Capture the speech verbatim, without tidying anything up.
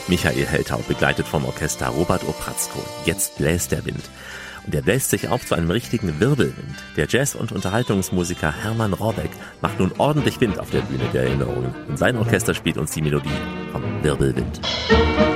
Michael Heltau, begleitet vom Orchester Robert Opratzko. Jetzt bläst der Wind. Und der bläst sich auf zu einem richtigen Wirbelwind. Der Jazz- und Unterhaltungsmusiker Hermann Rohrbeck macht nun ordentlich Wind auf der Bühne der Erinnerungen. Und sein Orchester spielt uns die Melodie vom Wirbelwind.